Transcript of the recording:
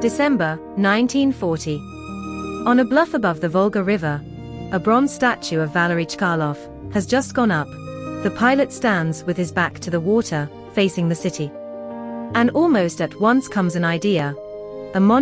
December, 1940. On a bluff above the Volga River, a bronze statue of Valery Chkalov has just gone up. The pilot stands with his back to the water, facing the city. And almost at once comes an idea. A